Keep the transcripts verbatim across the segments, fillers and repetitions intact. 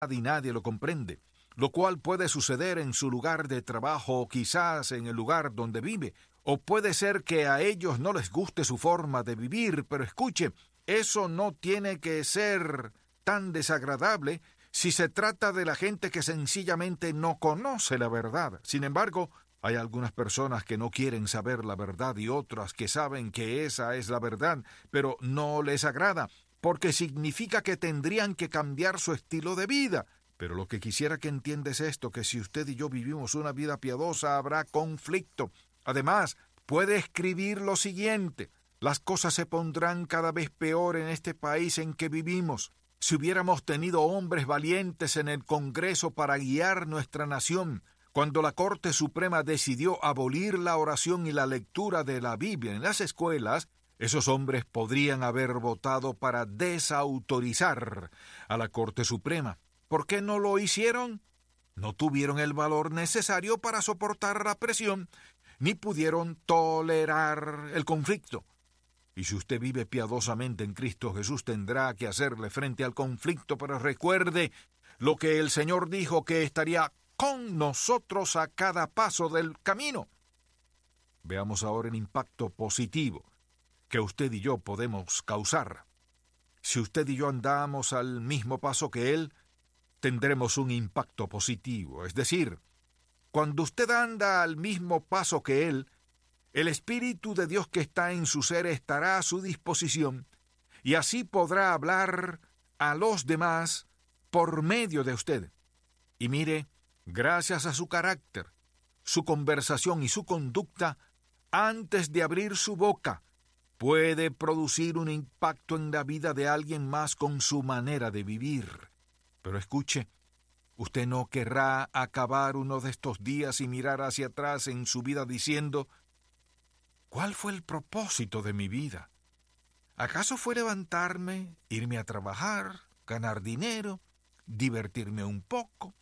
y nadie lo comprende, lo cual puede suceder en su lugar de trabajo o quizás en el lugar donde vive, o puede ser que a ellos no les guste su forma de vivir, pero escuche, eso no tiene que ser tan desagradable si se trata de la gente que sencillamente no conoce la verdad. Sin embargo, hay algunas personas que no quieren saber la verdad y otras que saben que esa es la verdad, pero no les agrada, porque significa que tendrían que cambiar su estilo de vida. Pero lo que quisiera que entienda es esto, que si usted y yo vivimos una vida piadosa, habrá conflicto. Además, puede escribir lo siguiente: las cosas se pondrán cada vez peor en este país en que vivimos. Si hubiéramos tenido hombres valientes en el Congreso para guiar nuestra nación, cuando la Corte Suprema decidió abolir la oración y la lectura de la Biblia en las escuelas, esos hombres podrían haber votado para desautorizar a la Corte Suprema. ¿Por qué no lo hicieron? No tuvieron el valor necesario para soportar la presión, ni pudieron tolerar el conflicto. Y si usted vive piadosamente en Cristo Jesús, tendrá que hacerle frente al conflicto, pero recuerde lo que el Señor dijo, que estaría con nosotros a cada paso del camino. Veamos ahora el impacto positivo que usted y yo podemos causar. Si usted y yo andamos al mismo paso que Él, tendremos un impacto positivo. Es decir, cuando usted anda al mismo paso que Él, el Espíritu de Dios que está en su ser estará a su disposición y así podrá hablar a los demás por medio de usted. Y mire, gracias a su carácter, su conversación y su conducta, antes de abrir su boca, puede producir un impacto en la vida de alguien más con su manera de vivir. Pero escuche, usted no querrá acabar uno de estos días y mirar hacia atrás en su vida diciendo: ¿cuál fue el propósito de mi vida? ¿Acaso fue levantarme, irme a trabajar, ganar dinero, divertirme un poco,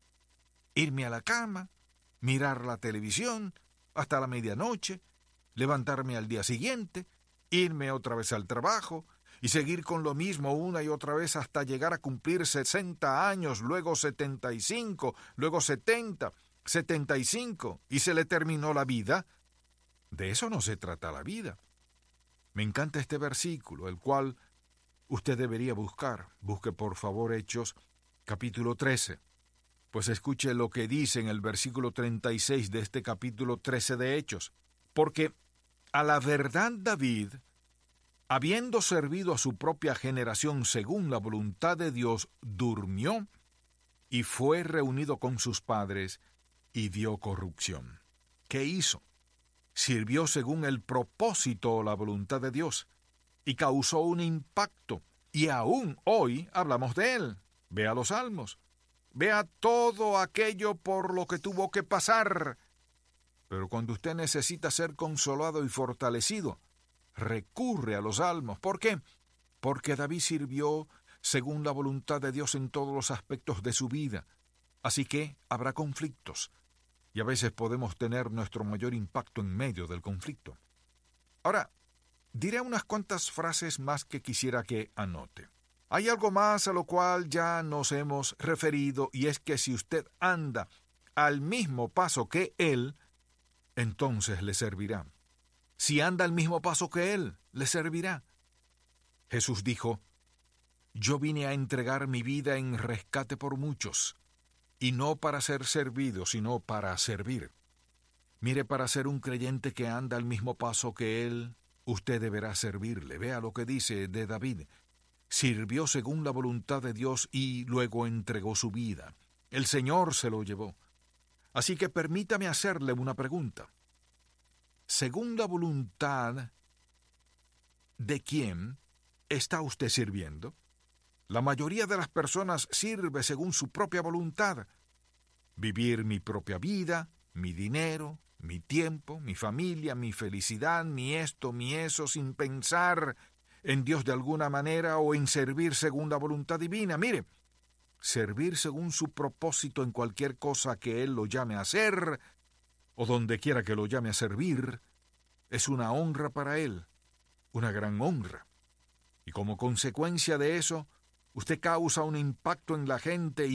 irme a la cama, mirar la televisión hasta la medianoche, levantarme al día siguiente, irme otra vez al trabajo y seguir con lo mismo una y otra vez hasta llegar a cumplir sesenta años, luego setenta y cinco, luego setenta, setenta y cinco, y se le terminó la vida? De eso no se trata la vida. Me encanta este versículo, el cual usted debería buscar. Busque por favor Hechos capítulo trece. Pues escuche lo que dice en el versículo treinta y seis de este capítulo trece de Hechos. Porque a la verdad David, habiendo servido a su propia generación según la voluntad de Dios, durmió y fue reunido con sus padres y dio corrupción. ¿Qué hizo? Sirvió según el propósito o la voluntad de Dios y causó un impacto. Y aún hoy hablamos de él. Vea los Salmos. Vea todo aquello por lo que tuvo que pasar. Pero cuando usted necesita ser consolado y fortalecido, recurre a los Salmos. ¿Por qué? Porque David sirvió según la voluntad de Dios en todos los aspectos de su vida. Así que habrá conflictos. Y a veces podemos tener nuestro mayor impacto en medio del conflicto. Ahora, diré unas cuantas frases más que quisiera que anote. Hay algo más a lo cual ya nos hemos referido, y es que si usted anda al mismo paso que Él, entonces le servirá. Si anda al mismo paso que Él, le servirá. Jesús dijo: yo vine a entregar mi vida en rescate por muchos, y no para ser servido, sino para servir. Mire, para ser un creyente que anda al mismo paso que Él, usted deberá servirle. Vea lo que dice de David. Sirvió según la voluntad de Dios y luego entregó su vida. El Señor se lo llevó. Así que permítame hacerle una pregunta. ¿Según la voluntad de quién está usted sirviendo? La mayoría de las personas sirve según su propia voluntad. Vivir mi propia vida, mi dinero, mi tiempo, mi familia, mi felicidad, mi esto, mi eso, sin pensar en Dios de alguna manera o en servir según la voluntad divina. Mire, servir según su propósito en cualquier cosa que Él lo llame a hacer, o donde quiera que lo llame a servir, es una honra para Él, una gran honra. Y como consecuencia de eso, usted causa un impacto en la gente